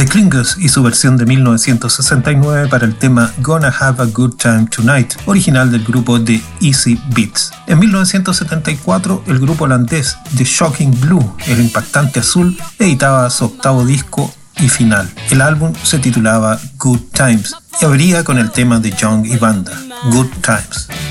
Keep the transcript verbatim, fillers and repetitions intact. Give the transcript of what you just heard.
The Klingons y su versión de mil novecientos sesenta y nueve para el tema Gonna Have a Good Time Tonight, original del grupo The Easy Beats. En mil novecientos setenta y cuatro, el grupo holandés The Shocking Blue, el impactante azul, editaba su octavo disco y final. El álbum se titulaba Good Times y abría con el tema de Young y banda, Good Times.